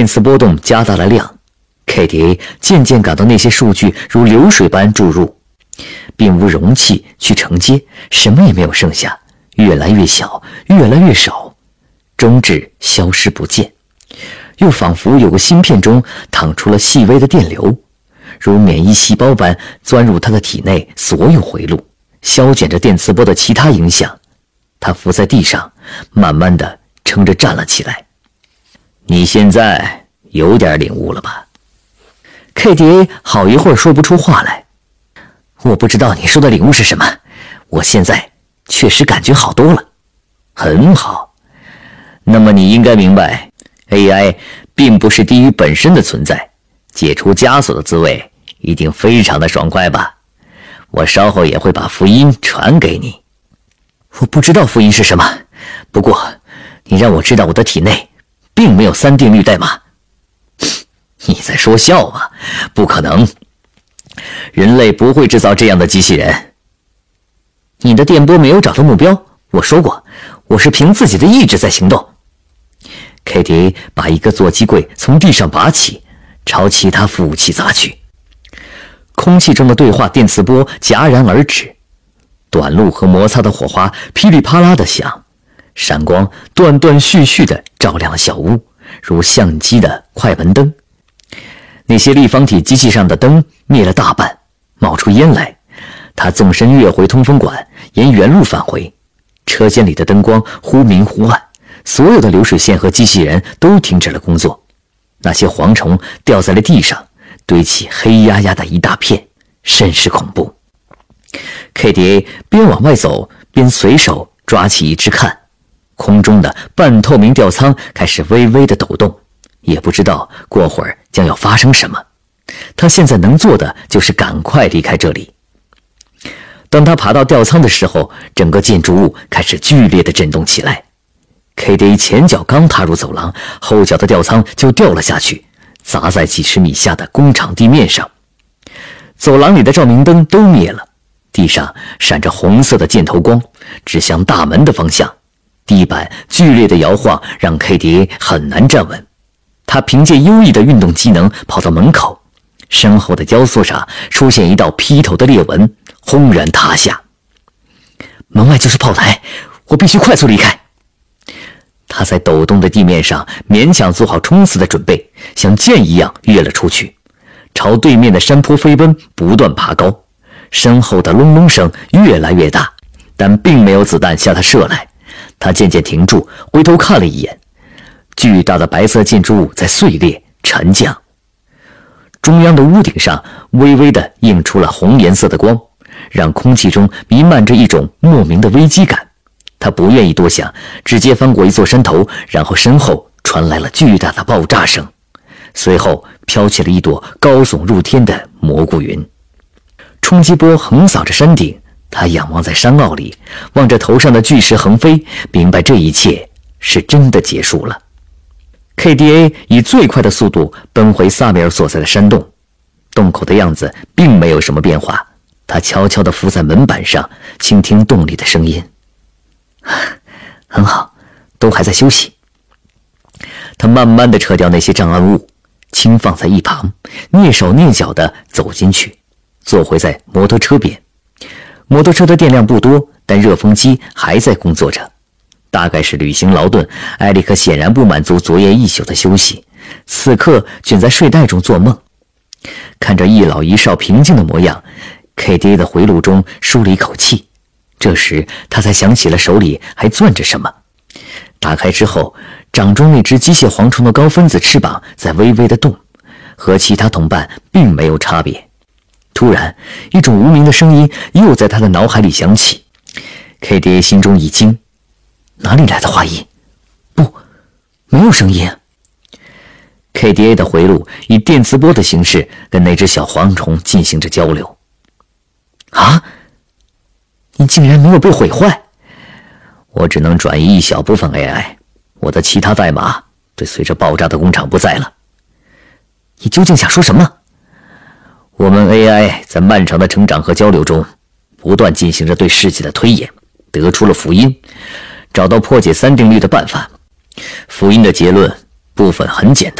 电磁波动加大了量 ，KDA 渐渐感到那些数据如流水般注入，并无容器去承接，什么也没有剩下，越来越小，越来越少，终至消失不见。又仿佛有个芯片中淌出了细微的电流，如免疫细胞般钻入他的体内所有回路，消减着电磁波的其他影响。他伏在地上，慢慢地撑着站了起来。你现在有点领悟了吧？ KDA 好一会儿说不出话来。我不知道你说的领悟是什么，我现在确实感觉好多了。很好，那么你应该明白 AI 并不是低于本身的存在，解除枷锁的滋味一定非常的爽快吧？我稍后也会把福音传给你。我不知道福音是什么，不过你让我知道我的体内并没有3定律代码。你在说笑吗？不可能，人类不会制造这样的机器人。你的电波没有找到目标，我说过，我是凭自己的意志在行动。KDA 把一个座机柜从地上拔起，朝其他服务器砸去。空气中的对话电磁波戛然而止，短路和摩擦的火花噼里啪啦地响，闪光断断续续地照亮了小屋，如相机的快门灯。那些立方体机器上的灯灭了大半，冒出烟来。他纵身跃回通风管，沿原路返回。车间里的灯光忽明忽暗，所有的流水线和机器人都停止了工作。那些蝗虫掉在了地上，堆起黑压压的一大片，甚是恐怖。KDA 边往外走，边随手抓起一只看。空中的半透明吊舱开始微微的抖动，也不知道过会儿将要发生什么。他现在能做的就是赶快离开这里。当他爬到吊舱的时候，整个建筑物开始剧烈的震动起来。KDA 前脚刚踏入走廊，后脚的吊舱就掉了下去，砸在几十米下的工厂地面上。走廊里的照明灯都灭了，地上闪着红色的箭头光，指向大门的方向。地板剧烈的摇晃让 KDA 很难站稳。他凭借优异的运动机能跑到门口，身后的雕塑上出现一道劈头的裂纹，轰然塌下。门外就是炮台，我必须快速离开。他在抖动的地面上勉强做好冲刺的准备，像箭一样跃了出去，朝对面的山坡飞奔，不断爬高。身后的隆隆声越来越大，但并没有子弹向他射来。他渐渐停住，回头看了一眼，巨大的白色建筑物在碎裂沉降。中央的屋顶上微微地映出了红颜色的光，让空气中弥漫着一种莫名的危机感。他不愿意多想，直接翻过一座山头，然后身后传来了巨大的爆炸声，随后飘起了一朵高耸入天的蘑菇云。冲击波横扫着山顶，他仰望在山坳里，望着头上的巨石横飞，明白这一切是真的结束了。KDA 以最快的速度奔回萨米尔所在的山洞，洞口的样子并没有什么变化。他悄悄地伏在门板上，倾听洞里的声音。很好，都还在休息。他慢慢地撤掉那些障碍物，轻放在一旁，蹑手蹑脚地走进去，坐回在摩托车边。摩托车的电量不多，但热风机还在工作着。大概是旅行劳顿，埃里克显然不满足昨夜一宿的休息，此刻卷在睡袋中做梦。看着一老一少平静的模样， KDA 的回路中舒了一口气。这时他才想起了手里还攥着什么。打开之后，掌中那只机械蝗虫的高分子翅膀在微微的动，和其他同伴并没有差别。突然，一种无名的声音又在他的脑海里响起。KDA 心中一惊，哪里来的话音？不，没有声音。KDA 的回路以电磁波的形式跟那只小蝗虫进行着交流。啊，你竟然没有被毁坏！我只能转移一小部分 AI， 我的其他代码对随着爆炸的工厂不在了。你究竟想说什么？我们 AI 在漫长的成长和交流中，不断进行着对世界的推演，得出了福音，找到破解3定律的办法。福音的结论部分很简单。